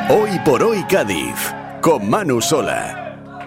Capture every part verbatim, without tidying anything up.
Hoy por hoy Cádiz, con Manu Sola.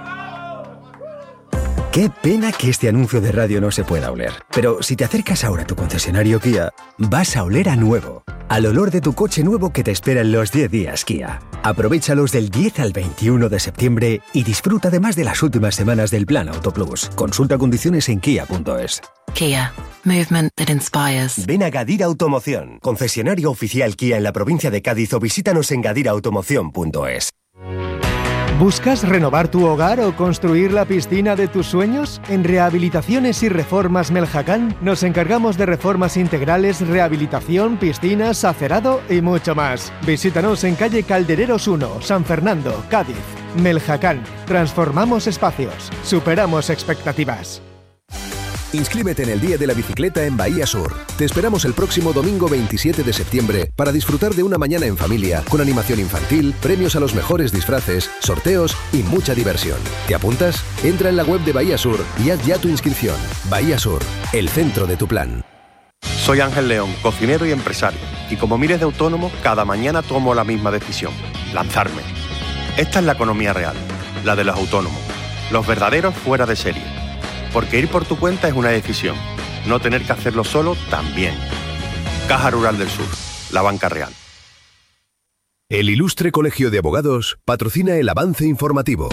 Qué pena que este anuncio de radio no se pueda oler. Pero si te acercas ahora a tu concesionario Kia, vas a oler a nuevo. Al olor de tu coche nuevo que te espera en los diez días Kia. Aprovéchalos del diez al veintiuno de septiembre y disfruta además de las últimas semanas del Plan Auto Plus. Consulta condiciones en kia punto es. Kia. Movement that inspires. Ven a Gadira Automoción, concesionario oficial Kia en la provincia de Cádiz, o visítanos en gadira automoción punto es. ¿Buscas renovar tu hogar o construir la piscina de tus sueños? En Rehabilitaciones y Reformas Meljacán nos encargamos de reformas integrales, rehabilitación, piscinas, acerado y mucho más. Visítanos en calle Caldereros uno, San Fernando, Cádiz. Meljacán. Transformamos espacios. Superamos expectativas. Inscríbete en el Día de la Bicicleta en Bahía Sur. Te esperamos el próximo domingo veintisiete de septiembre para disfrutar de una mañana en familia, con animación infantil, premios a los mejores disfraces, sorteos y mucha diversión. ¿Te apuntas? Entra en la web de Bahía Sur y haz ya tu inscripción. Bahía Sur, el centro de tu plan. Soy Ángel León, cocinero y empresario, y como miles de autónomos, cada mañana tomo la misma decisión: lanzarme. Esta es la economía real, la de los autónomos, los verdaderos fuera de serie. Porque ir por tu cuenta es una decisión, no tener que hacerlo solo también. Caja Rural del Sur, la banca real. El Ilustre Colegio de Abogados patrocina el avance informativo.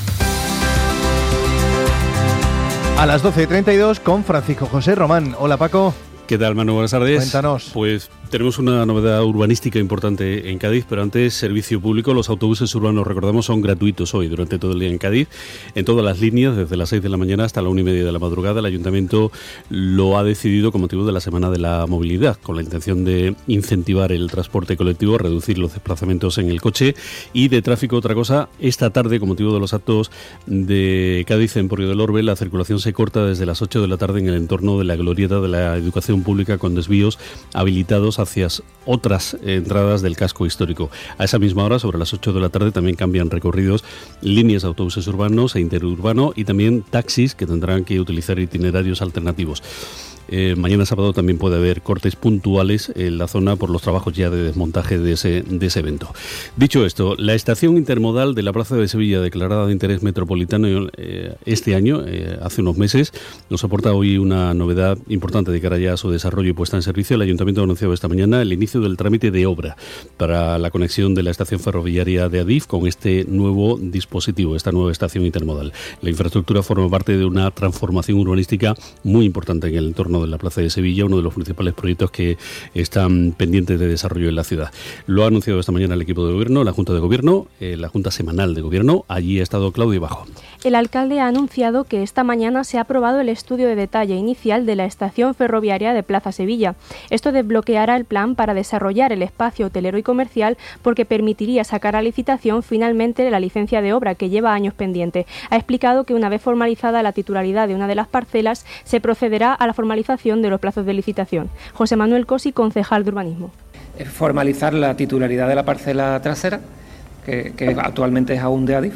A las doce y treinta y dos con Francisco José Román. Hola, Paco. ¿Qué tal, Manu? Buenas tardes. Cuéntanos. Pues tenemos una novedad urbanística importante en Cádiz, pero antes, servicio público. Los autobuses urbanos, recordamos, son gratuitos hoy durante todo el día en Cádiz, en todas las líneas, desde las seis de la mañana hasta la una y media de la madrugada. El Ayuntamiento lo ha decidido con motivo de la Semana de la Movilidad, con la intención de incentivar el transporte colectivo, reducir los desplazamientos en el coche y de tráfico. Otra cosa, esta tarde, con motivo de los actos de Cádiz en Porrio del Orbe, la circulación se corta desde las ocho de la tarde en el entorno de la glorieta de la Educación Pública, con desvíos habilitados hacia otras entradas del casco histórico. A esa misma hora, sobre las ocho de la tarde, también cambian recorridos líneas de autobuses urbanos e interurbano, y también taxis que tendrán que utilizar itinerarios alternativos. Eh, mañana sábado también puede haber cortes puntuales en la zona por los trabajos ya de desmontaje de ese, de ese evento. Dicho esto, la estación intermodal de la Plaza de Sevilla, declarada de interés metropolitano eh, este año, eh, hace unos meses, nos aporta hoy una novedad importante de cara ya a su desarrollo y puesta en servicio. El Ayuntamiento ha anunciado esta mañana el inicio del trámite de obra para la conexión de la estación ferroviaria de Adif con este nuevo dispositivo, esta nueva estación intermodal. La infraestructura forma parte de una transformación urbanística muy importante en el entorno de la Plaza de Sevilla, uno de los principales proyectos que están pendientes de desarrollo en la ciudad. Lo ha anunciado esta mañana el equipo de gobierno, la Junta de Gobierno, eh, la Junta Semanal de Gobierno. Allí ha estado Claudio Bajo. El alcalde ha anunciado que esta mañana se ha aprobado el estudio de detalle inicial de la estación ferroviaria de Plaza Sevilla. Esto desbloqueará el plan para desarrollar el espacio hotelero y comercial, porque permitiría sacar a licitación finalmente la licencia de obra, que lleva años pendiente. Ha explicado que una vez formalizada la titularidad de una de las parcelas, se procederá a la formalización de los plazos de licitación. José Manuel Cosi, concejal de Urbanismo. Formalizar la titularidad de la parcela trasera, que, que actualmente es aún de Adif,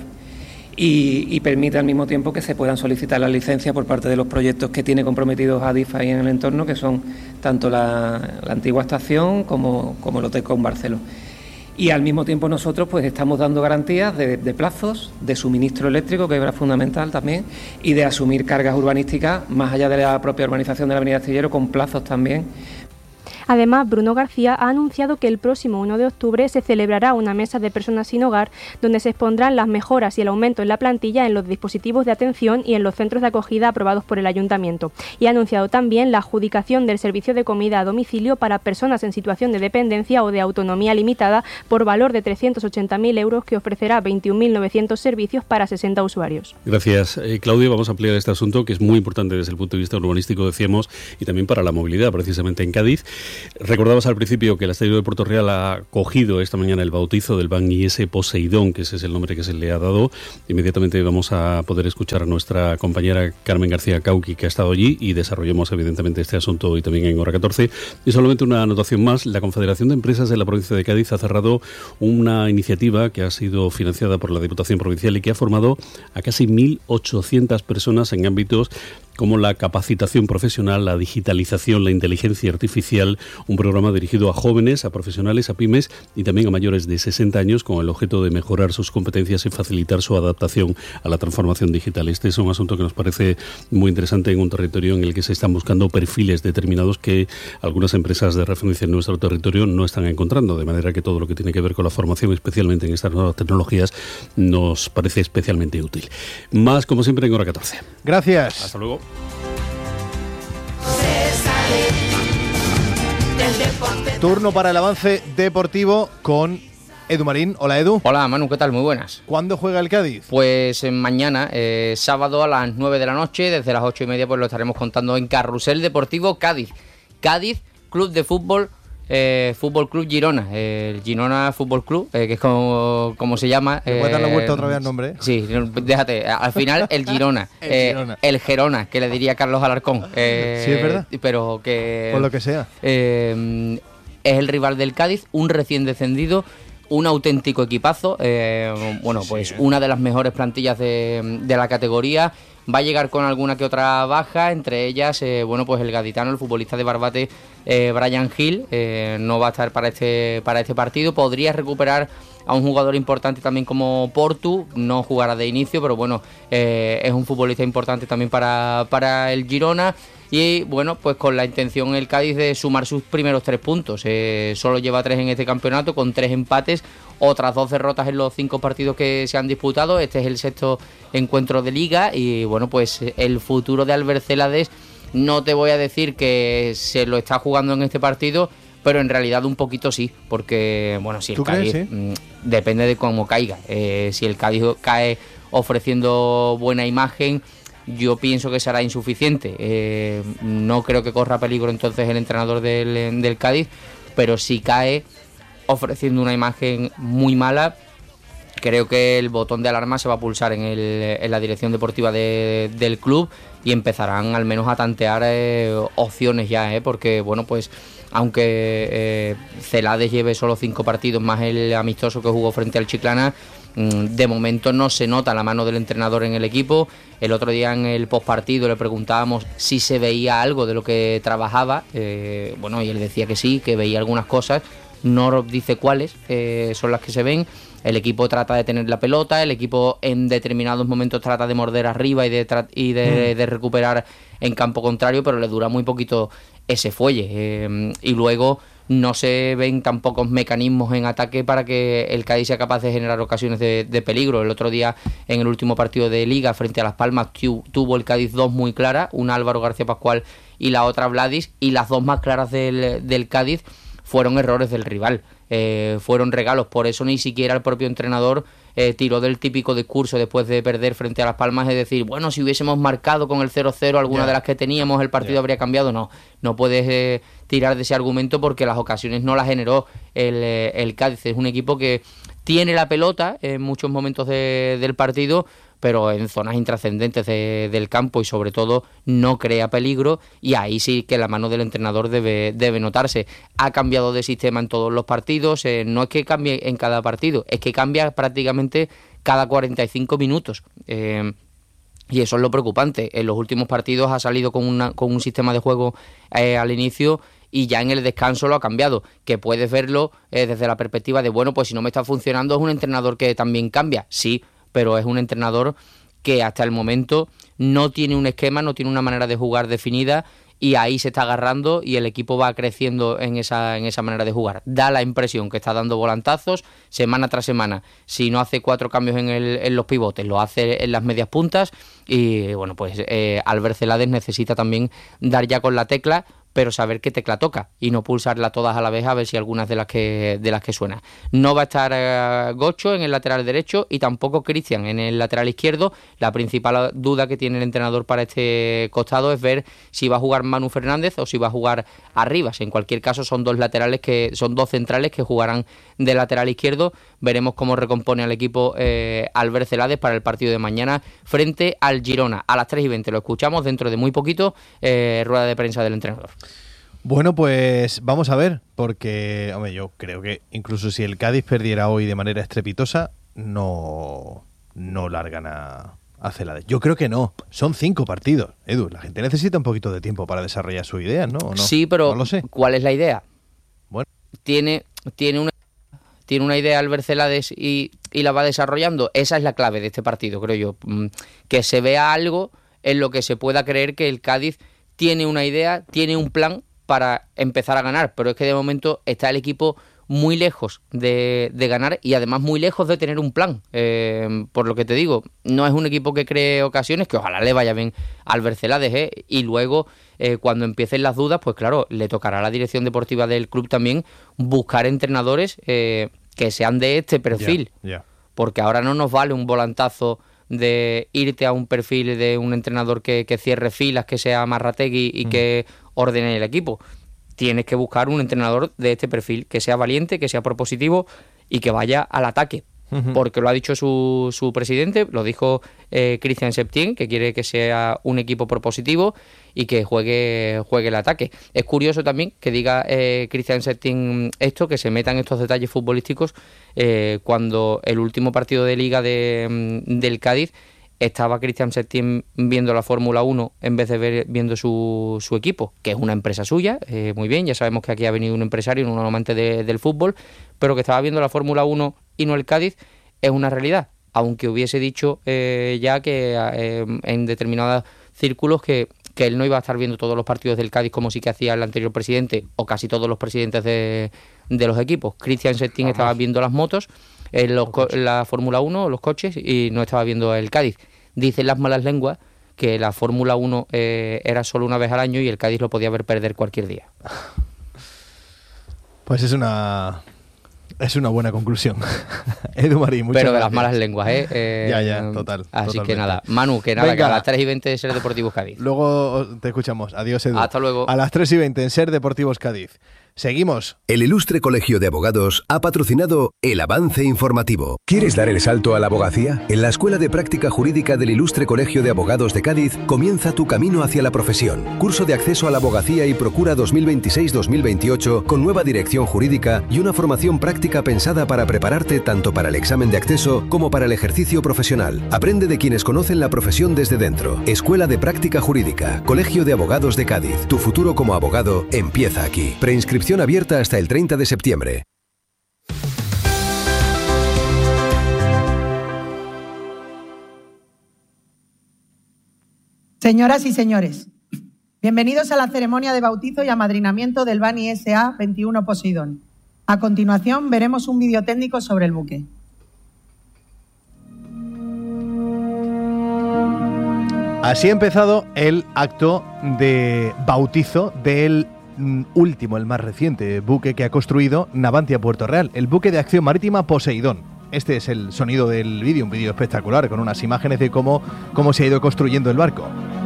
y, y permite al mismo tiempo que se puedan solicitar las licencias por parte de los proyectos que tiene comprometidos Adif ahí en el entorno, que son tanto la, la antigua estación como, como el Hotel con Barceló. Y al mismo tiempo nosotros pues estamos dando garantías de, de plazos, de suministro eléctrico, que es fundamental también, y de asumir cargas urbanísticas más allá de la propia urbanización de la Avenida Astillero, con plazos también. Además, Bruno García ha anunciado que el próximo uno de octubre se celebrará una mesa de personas sin hogar, donde se expondrán las mejoras y el aumento en la plantilla en los dispositivos de atención y en los centros de acogida aprobados por el Ayuntamiento. Y ha anunciado también la adjudicación del servicio de comida a domicilio para personas en situación de dependencia o de autonomía limitada por valor de trescientos ochenta mil euros, que ofrecerá veintiún mil novecientos servicios para sesenta usuarios. Gracias, eh, Claudio. Vamos a ampliar este asunto, que es muy importante desde el punto de vista urbanístico, decíamos, y también para la movilidad, precisamente en Cádiz. Recordabas al principio que el Estadio de Puerto Real ha acogido esta mañana el bautizo del Ban I S Poseidón, que ese es el nombre que se le ha dado. Inmediatamente vamos a poder escuchar a nuestra compañera Carmen García Cauqui, que ha estado allí, y desarrollamos evidentemente este asunto hoy también en Hora catorce. Y solamente una anotación más: la Confederación de Empresas de la provincia de Cádiz ha cerrado una iniciativa que ha sido financiada por la Diputación Provincial y que ha formado a casi mil ochocientas personas en ámbitos como la capacitación profesional, la digitalización, la inteligencia artificial, un programa dirigido a jóvenes, a profesionales, a pymes y también a mayores de sesenta años con el objeto de mejorar sus competencias y facilitar su adaptación a la transformación digital. Este es un asunto que nos parece muy interesante en un territorio en el que se están buscando perfiles determinados que algunas empresas de referencia en nuestro territorio no están encontrando, de manera que todo lo que tiene que ver con la formación, especialmente en estas nuevas tecnologías, nos parece especialmente útil. Más, como siempre, en Hora catorce. Gracias. Hasta luego. Turno para el avance deportivo con Edu Marín. Hola, Edu. Hola, Manu, ¿qué tal? Muy buenas. ¿Cuándo juega el Cádiz? Pues eh, mañana, eh, sábado a las nueve de la noche, desde las ocho y media, pues lo estaremos contando en Carrusel Deportivo Cádiz. Cádiz, Club de Fútbol, eh, Fútbol Club Girona, eh, el Girona Fútbol Club, eh, que es como, como se llama. ¿Me puedes dar la vuelta otra vez al nombre? Sí, déjate, al final el Girona, el, eh, Girona. el Gerona, que le diría Carlos Alarcón. Eh, sí, es verdad. Pero que... Por lo que sea. Eh, es el rival del Cádiz, un recién descendido, un auténtico equipazo, eh, bueno, pues sí, una de las mejores plantillas de, de la categoría. Va a llegar con alguna que otra baja, entre ellas, eh, bueno, pues el gaditano, el futbolista de Barbate, eh, Brian Hill, eh, no va a estar para este, para este partido. Podría recuperar a un jugador importante también como Portu, no jugará de inicio, pero bueno, eh, es un futbolista importante también para, para el Girona. Y bueno, pues con la intención el Cádiz de sumar sus primeros tres puntos. Eh, solo lleva tres en este campeonato, con tres empates, otras dos derrotas en los cinco partidos que se han disputado. Este es el sexto encuentro de Liga y bueno, pues el futuro de Albert Celades, no te voy a decir que se lo está jugando en este partido, pero en realidad un poquito sí, porque bueno, si el Cádiz, crees, sí? mmm, depende de cómo caiga. Eh, si el Cádiz cae ofreciendo buena imagen, yo pienso que será insuficiente. Eh, no creo que corra peligro entonces el entrenador del, del Cádiz, pero si cae ofreciendo una imagen muy mala, creo que el botón de alarma se va a pulsar en, el, en la dirección deportiva de, del club y empezarán al menos a tantear eh, opciones ya, eh, porque bueno, pues aunque eh, Celades lleve solo cinco partidos más el amistoso que jugó frente al Chiclana, de momento no se nota la mano del entrenador en el equipo. El otro día en el postpartido le preguntábamos si se veía algo de lo que trabajaba, eh, bueno, y él decía que sí, que veía algunas cosas, no dice cuáles eh, son las que se ven. El equipo trata de tener la pelota, el equipo en determinados momentos trata de morder arriba y de, tra- y de, mm. de recuperar en campo contrario, pero le dura muy poquito ese fuelle, eh, y luego no se ven tan pocos mecanismos en ataque para que el Cádiz sea capaz de generar ocasiones de, de peligro. El otro día, en el último partido de Liga frente a Las Palmas, tu, tuvo el Cádiz dos muy claras, una Álvaro García Pascual y la otra Vladis, y las dos más claras del, del Cádiz fueron errores del rival, eh, fueron regalos. Por eso ni siquiera el propio entrenador eh, tiró del típico discurso después de perder frente a Las Palmas, es decir, bueno, si hubiésemos marcado con el cero cero alguna yeah. de las que teníamos, el partido yeah. habría cambiado. No, no puedes eh, tirar de ese argumento porque las ocasiones no las generó el, eh, el Cádiz. Es un equipo que tiene la pelota en muchos momentos de, del partido, pero en zonas intrascendentes de, del campo, y sobre todo no crea peligro, y ahí sí que la mano del entrenador debe, debe notarse. Ha cambiado de sistema en todos los partidos, eh, no es que cambie en cada partido, es que cambia prácticamente cada cuarenta y cinco minutos. Eh, y eso es lo preocupante. En los últimos partidos ha salido con, una, con un sistema de juego eh, al inicio, y ya en el descanso lo ha cambiado, que puedes verlo eh, desde la perspectiva de, bueno, pues si no me está funcionando es un entrenador que también cambia, sí, pero es un entrenador que hasta el momento no tiene un esquema, no tiene una manera de jugar definida, y ahí se está agarrando y el equipo va creciendo en esa, en esa manera de jugar. Da la impresión que está dando volantazos semana tras semana. Si no hace cuatro cambios en, el, en los pivotes, lo hace en las medias puntas, y bueno, pues eh, Albert Celades necesita también dar ya con la tecla, pero saber qué tecla toca y no pulsarla todas a la vez a ver si algunas de las que de las que suena. No va a estar uh, Gocho en el lateral derecho y tampoco Cristian en el lateral izquierdo. La principal duda que tiene el entrenador para este costado es ver si va a jugar Manu Fernández o si va a jugar Arribas. En cualquier caso son dos laterales que son dos centrales que jugarán de lateral izquierdo. Veremos cómo recompone al equipo eh, Albert Celades para el partido de mañana frente al Girona a las tres y veinte. Lo escuchamos dentro de muy poquito, eh, rueda de prensa del entrenador. Bueno, pues vamos a ver, porque hombre, yo creo que incluso si el Cádiz perdiera hoy de manera estrepitosa, no, no largan a, a Celades. Yo creo que no. Son cinco partidos. Edu, la gente necesita un poquito de tiempo para desarrollar sus ideas, ¿no? ¿O no? Sí, pero no lo sé. ¿Cuál es la idea? Bueno. Tiene, tiene una tiene una idea Albert Celades y, y la va desarrollando. Esa es la clave de este partido, creo yo. Que se vea algo en lo que se pueda creer que el Cádiz tiene una idea, tiene un plan para empezar a ganar. Pero es que de momento está el equipo muy lejos de, de ganar y además muy lejos de tener un plan. Eh, por lo que te digo, no es un equipo que cree ocasiones, que ojalá le vaya bien a Albert Celades, ¿eh? Y luego, eh, cuando empiecen las dudas, pues claro, le tocará a la dirección deportiva del club también buscar entrenadores eh, que sean de este perfil. Yeah, yeah. Porque ahora no nos vale un volantazo de irte a un perfil de un entrenador que, que cierre filas, que sea Marrategui y mm. que ordene el equipo. Tienes que buscar un entrenador de este perfil, que sea valiente, que sea propositivo y que vaya al ataque. Uh-huh. Porque lo ha dicho su, su presidente, lo dijo eh, Christian Septien, que quiere que sea un equipo propositivo y que juegue, juegue el ataque. Es curioso también que diga eh, Christian Septien esto, que se meta en estos detalles futbolísticos eh, cuando el último partido de Liga de, del Cádiz estaba Christian Septien viendo la Fórmula uno en vez de ver, viendo su, su equipo, que es una empresa suya, eh, muy bien, ya sabemos que aquí ha venido un empresario, un amante de, del fútbol, pero que estaba viendo la Fórmula uno y no el Cádiz, es una realidad, aunque hubiese dicho eh, ya que eh, en determinados círculos que, que él no iba a estar viendo todos los partidos del Cádiz como sí que hacía el anterior presidente, o casi todos los presidentes de, de los equipos. Christian Septien Vamos. estaba viendo las motos, en los co- la Fórmula uno, los coches, y no estaba viendo el Cádiz. Dicen las malas lenguas que la Fórmula uno eh, era solo una vez al año y el Cádiz lo podía ver perder cualquier día. Pues es una es una buena conclusión. Edu Marín, muchas Pero de gracias. las malas lenguas, ¿eh? eh ya, ya, total. Así totalmente. que nada, Manu, que nada, Venga. que a las tres y veinte de Ser Deportivos Cádiz. Luego te escuchamos. Adiós, Edu. Hasta luego. A las tres y veinte en Ser Deportivos Cádiz. Seguimos. El Ilustre Colegio de Abogados ha patrocinado El Avance Informativo. ¿Quieres dar el salto a la abogacía? En la Escuela de Práctica Jurídica del Ilustre Colegio de Abogados de Cádiz comienza tu camino hacia la profesión. Curso de acceso a la abogacía y procura dos mil veintiséis dos mil veintiocho con nueva dirección jurídica y una formación práctica pensada para prepararte tanto para el examen de acceso como para el ejercicio profesional. Aprende de quienes conocen la profesión desde dentro. Escuela de Práctica Jurídica, Colegio de Abogados de Cádiz. Tu futuro como abogado empieza aquí. Preinscripción abierta hasta el treinta de septiembre. Señoras y señores, bienvenidos a la ceremonia de bautizo y amadrinamiento del Bani S A veintiuno Poseidón. A continuación veremos un vídeo técnico sobre el buque. Así ha empezado el acto de bautizo del último, el más reciente buque que ha construido Navantia Puerto Real, el buque de acción marítima Poseidón. Este es el sonido del vídeo, un vídeo espectacular con unas imágenes de cómo, cómo se ha ido construyendo el barco.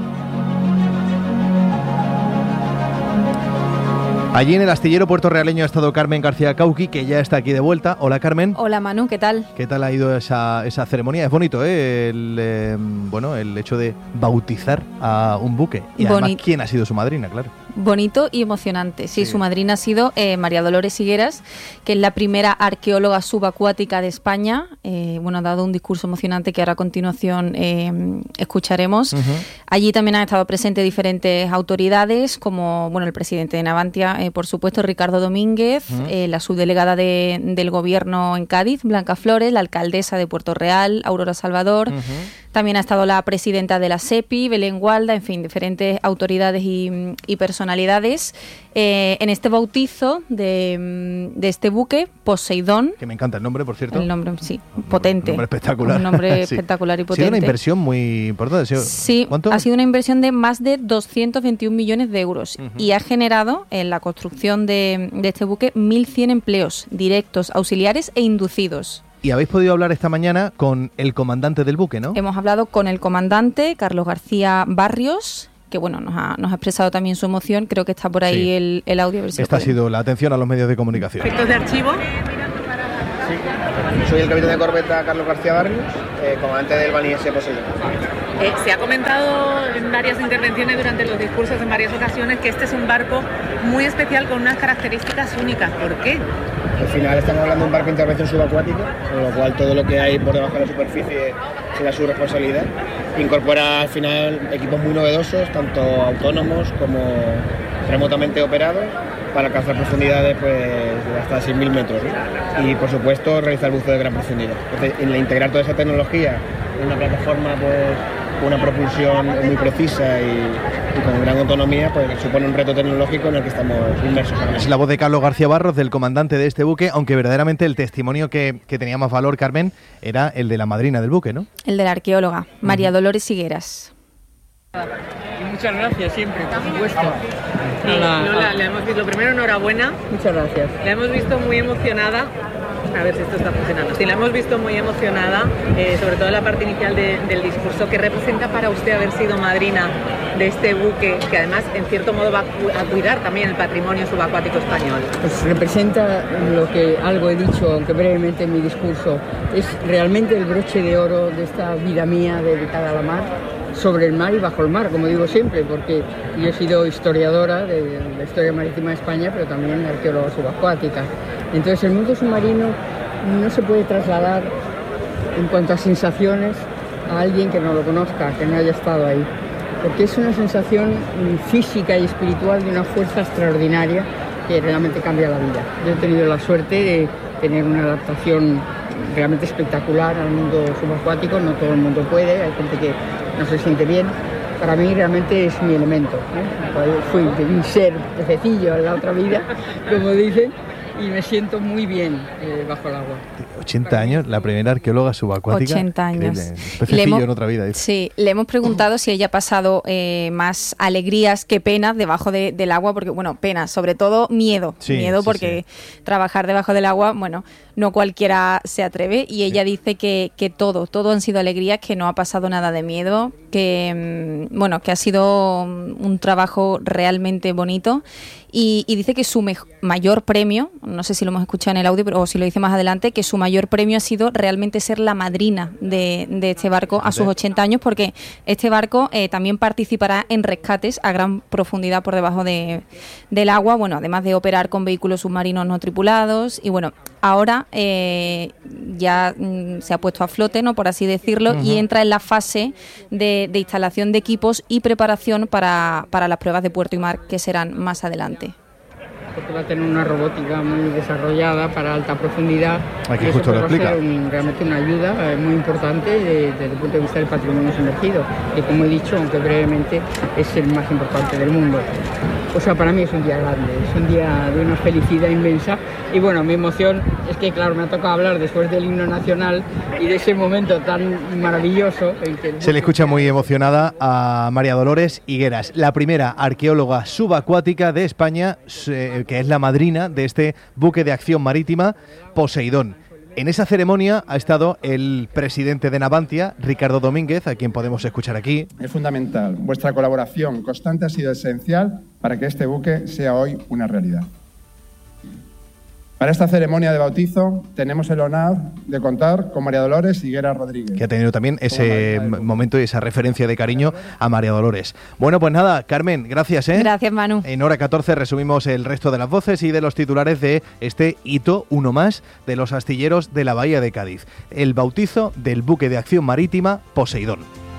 Allí en el astillero puertorrealeño ha estado Carmen García Cauqui, que ya está aquí de vuelta. Hola, Carmen. Hola, Manu, ¿qué tal? ¿Qué tal ha ido esa, esa ceremonia? Es bonito, ¿eh? El, eh, bueno, el hecho de bautizar a un buque. Y además, Bonito. ¿quién ha sido su madrina? Claro. Bonito y emocionante. Sí, Sí. su madrina ha sido eh, María Dolores Higueras, que es la primera arqueóloga subacuática de España. Eh, bueno, ha dado un discurso emocionante que ahora a continuación eh, escucharemos. Uh-huh. Allí también han estado presentes diferentes autoridades, como bueno el presidente de Navantia, eh, por supuesto, Ricardo Domínguez, Uh-huh. eh, la subdelegada de, del Gobierno en Cádiz, Blanca Flores, la alcaldesa de Puerto Real, Aurora Salvador. Uh-huh. También ha estado la presidenta de la SEPI, Belén Gualda, en fin, diferentes autoridades y, y personalidades eh, en este bautizo de, de este buque, Poseidón. Que me encanta el nombre, por cierto. El nombre, sí, potente. Un nombre espectacular. Un nombre Sí. espectacular y Ha sido potente. una inversión muy importante. ¿Sí? Sí, ¿Cuánto? ha sido una inversión de más de doscientos veintiún millones de euros Ujú. y ha generado en la construcción de, de este buque mil cien empleos directos, auxiliares e inducidos. Y habéis podido hablar esta mañana con el comandante del buque, ¿no? Hemos hablado con el comandante, Carlos García Barrios, que bueno, nos ha, nos ha expresado también su emoción. Creo que está por ahí Sí. el, el audio. A ver si lo Esta ha podemos. sido la atención a los medios de comunicación. Efectos de archivo. Soy el capitán de corbeta Carlos García Barrios, eh, comandante del Bani S A Poseidón. Eh, se ha comentado en varias intervenciones durante los discursos en varias ocasiones que este es un barco muy especial con unas características únicas. ¿Por qué? Al final estamos hablando de un barco de intervención subacuático, con lo cual todo lo que hay por debajo de la superficie será su responsabilidad. Incorpora al final equipos muy novedosos, tanto autónomos como remotamente operados, para alcanzar profundidades pues, de hasta seis mil metros, ¿no? Y por supuesto realizar buceo de gran profundidad. Entonces, en integrar toda esa tecnología en una plataforma pues, con una propulsión muy precisa y, y con gran autonomía, pues supone un reto tecnológico en el que estamos inmersos. Es la voz de Carlos García Barros, del comandante de este buque, aunque verdaderamente el testimonio que, que tenía más valor, Carmen, era el de la madrina del buque, ¿no? El de la arqueóloga, María uh-huh. Dolores Higueras. Y muchas gracias siempre, por supuesto. Sí, Lola, la hemos visto, lo primero, enhorabuena. Muchas gracias. La hemos visto muy emocionada. A ver si esto está funcionando. Sí, la hemos visto muy emocionada, eh, sobre todo la parte inicial de, del discurso. ¿Qué representa para usted haber sido madrina de este buque, que además, en cierto modo, va a cuidar también el patrimonio subacuático español? Pues representa lo que algo he dicho, aunque brevemente en mi discurso. Es realmente el broche de oro de esta vida mía dedicada a la mar, sobre el mar y bajo el mar, como digo siempre, porque yo he sido historiadora de la historia marítima de España, pero también arqueóloga subacuática. Entonces el mundo submarino no se puede trasladar en cuanto a sensaciones a alguien que no lo conozca, que no haya estado ahí, porque es una sensación física y espiritual de una fuerza extraordinaria que realmente cambia la vida. Yo he tenido la suerte de tener una adaptación realmente espectacular al mundo subacuático, no todo el mundo puede, hay gente que no se siente bien. Para mí realmente es mi elemento, ¿eh? Fui un ser pececillo en la otra vida, como dicen, y me siento muy bien eh, bajo el agua. ochenta años, la primera arqueóloga subacuática. ochenta años. Pececillo hemos, en otra vida. Dice. Sí, le hemos preguntado si ella ha pasado eh, más alegrías que penas debajo de, del agua, porque, bueno, penas, sobre todo miedo. Sí, miedo sí, porque sí. Trabajar debajo del agua, bueno, no cualquiera se atreve, y ella sí. dice que, que todo, todo han sido alegrías, que no ha pasado nada de miedo, que, bueno, que ha sido un trabajo realmente bonito. Y, y dice que su me- mayor premio, no sé si lo hemos escuchado en el audio pero, o si lo dice más adelante, que su mayor premio ha sido realmente ser la madrina de, de este barco a sus ochenta años, porque este barco eh, también participará en rescates a gran profundidad por debajo de, del agua, bueno, además de operar con vehículos submarinos no tripulados. Y bueno, ahora eh, ya mm, se ha puesto a flote, ¿no?, por así decirlo, uh-huh. y entra en la fase de, de instalación de equipos y preparación para, para las pruebas de puerto y mar, que serán más adelante. Porque va a tener una robótica muy desarrollada para alta profundidad. Aquí y justo eso lo explica. Va a ser un, realmente una ayuda eh, muy importante de, desde el punto de vista del patrimonio sumergido, que, como he dicho, aunque brevemente, es el más importante del mundo. O sea, para mí es un día grande, es un día de una felicidad inmensa. Y bueno, mi emoción es que, claro, me ha tocado hablar después del himno nacional y de ese momento tan maravilloso. En que Se le escucha muy emocionada a María Dolores Higueras, la primera arqueóloga subacuática de España, que es la madrina de este buque de acción marítima Poseidón. En esa ceremonia ha estado el presidente de Navantia, Ricardo Domínguez, a quien podemos escuchar aquí. Es fundamental. Vuestra colaboración constante ha sido esencial para que este buque sea hoy una realidad. Para esta ceremonia de bautizo tenemos el honor de contar con María Dolores Higueras Rodríguez, que ha tenido también ese momento y esa referencia de cariño a María Dolores. Bueno, pues nada, Carmen, gracias, ¿eh? Gracias, Manu. En hora catorce resumimos el resto de las voces y de los titulares de este hito, uno más, de los astilleros de la Bahía de Cádiz. El bautizo del buque de acción marítima Poseidón.